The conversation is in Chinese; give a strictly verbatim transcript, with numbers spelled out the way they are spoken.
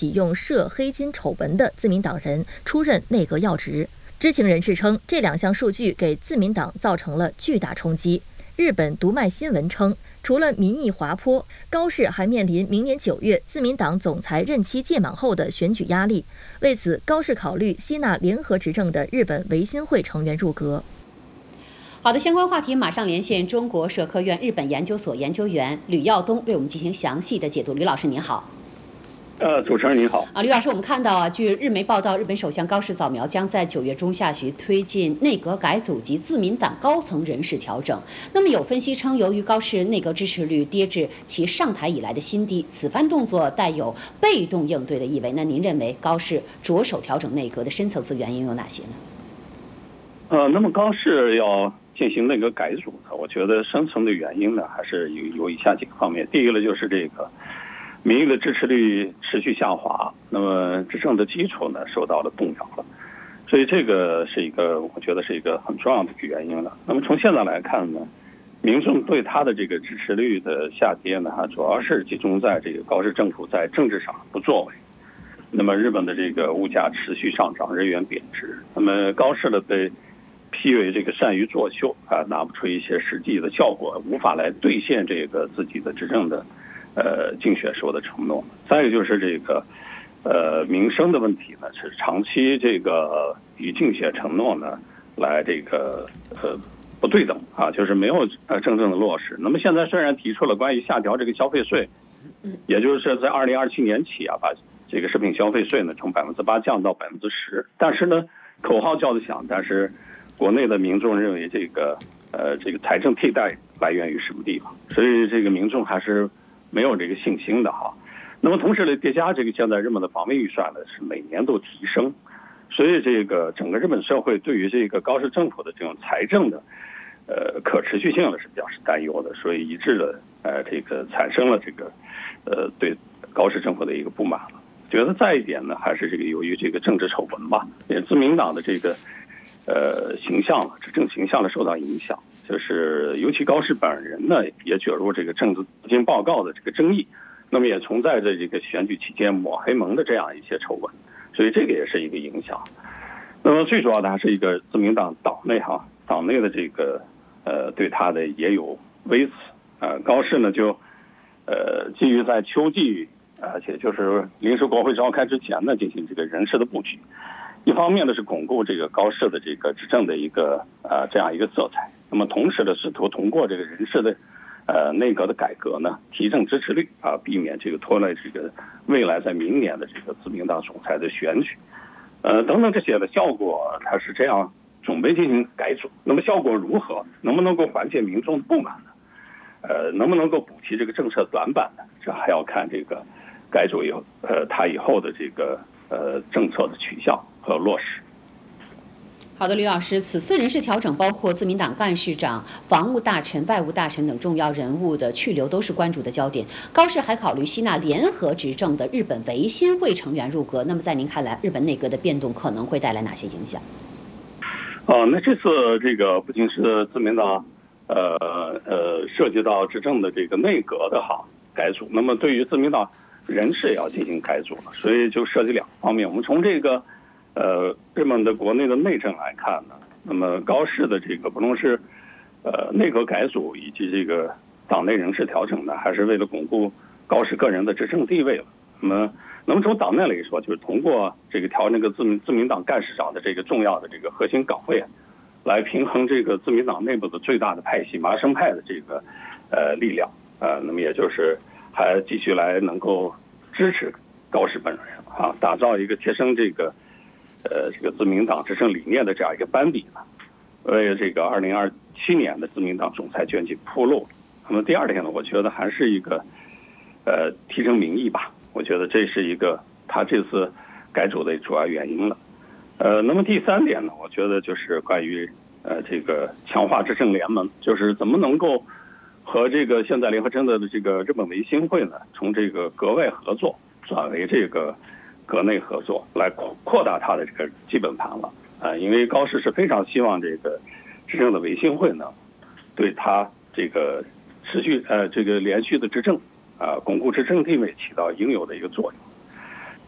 起用涉黑金丑闻的自民党人出任内阁要职。知情人士称，这两项数据给自民党造成了巨大冲击。日本读卖新闻称，除了民意滑坡，高市还面临明年九月自民党总裁任期届满后的选举压力。为此，高市考虑吸纳联合执政的日本维新会成员入阁。 好的，相关话题马上连线中国社科院日本研究所研究员吕耀东为我们进行详细的解读。吕老师您好。 呃，主持人您好。 啊，吕老师，我们看到啊，据日媒报道，日本首相高市早苗将在九月中下旬推进内阁改组及自民党高层人事调整。那么有分析称，由于高市内阁支持率跌至其上台以来的新低，此番动作带有被动应对的意味。那您认为高市着手调整内阁的深层次原因有哪些呢？ 呃，那么高市要进行内阁改组呢，我觉得深层的原因呢，还是有有以下几个方面。第一个呢，就是这个民意的支持率持续下滑，那么执政的基础呢受到了动摇了，所以这个是一个我觉得是一个很重要的一个原因了。那么从现在来看呢，民众对他的这个支持率的下跌呢，主要是集中在这个高市政府在政治上不作为。那么日本的这个物价持续上涨，日元贬值，那么高市呢被批为这个善于作秀啊，拿不出一些实际的效果，无法来兑现这个自己的执政的呃竞选时候的承诺。再一个就是这个呃民生的问题呢，是长期这个与竞选承诺呢来这个呃不对等啊，就是没有呃真正的落实。那么现在虽然提出了关于下调这个消费税，也就是在二零二七年起啊，把这个食品消费税呢从百分之八降到百分之十，但是呢口号叫得响，但是国内的民众认为这个呃这个财政替代来源于什么地方，所以这个民众还是没有这个信心的哈。那么同时呢，叠加这个现在日本的防卫预算呢是每年都提升，所以这个整个日本社会对于这个高市政府的这种财政的呃可持续性呢是比较是担忧的，所以一致的呃这个产生了这个呃对高市政府的一个不满了。觉得再一点呢，还是这个由于这个政治丑闻吧，也自民党的这个呃形象了，执政形象的受到影响，就是尤其高市本人呢也卷入这个政治资金报告的这个争议，那么也存在着这个选举期间抹黑盟的这样一些丑闻，所以这个也是一个影响。那么最主要的还是一个自民党党内哈，党内的这个呃对他的也有微词啊、呃，高市呢就呃基于在秋季。而且就是临时国会召开之前呢，进行这个人事的布局。一方面呢是巩固这个高市的这个执政的一个呃这样一个色彩，那么同时呢试图通过这个人事的呃内阁的改革呢，提振支持率啊，避免这个拖累这个未来在明年的这个自民党总裁的选举，呃等等这些的效果，它是这样准备进行改组。那么效果如何？能不能够缓解民众的不满呢？呃，能不能够补齐这个政策短板呢？这还要看这个改组以后，呃，他以后的这个呃政策的取向和落实。 好的，吕老师，此次人事调整包括自民党干事长、防务大臣、外务大臣等重要人物的去留，都是关注的焦点。高市还考虑吸纳联合执政的日本维新会成员入阁。那么，在您看来，日本内阁的变动可能会带来哪些影响？ 哦、呃，那这次这个不仅是自民党，呃呃，涉及到执政的这个内阁的哈改组，那么对于自民党人事也要进行改组了，所以就涉及两方面。我们从这个呃日本的国内的内政来看呢，那么高市的这个不论是呃内阁改组以及这个党内人事调整呢，还是为了巩固高市个人的执政地位了。那么，那么从党内来说，就是通过这个调那个自民自民党干事长的这个重要的这个核心岗位，来平衡这个自民党内部的最大的派系麻生派的这个呃力量，呃，那么也就是还继续来能够支持高市本人啊，打造一个提升这个呃这个自民党执政理念的这样一个班底呢，为这个二零二七年的自民党总裁选举铺路。那么第二点呢，我觉得还是一个呃提升民意吧，我觉得这是一个他这次改组的主要原因了。呃，那么第三点呢，我觉得就是关于呃这个强化执政联盟，就是怎么能够和这个现在联合政的这个日本维新会呢，从这个阁外合作转为这个阁内合作，来扩扩大它的这个基本盘了啊、呃。因为高市是非常希望这个执政的维新会呢，对他这个持续呃这个连续的执政啊、呃，巩固执政地位起到应有的一个作用。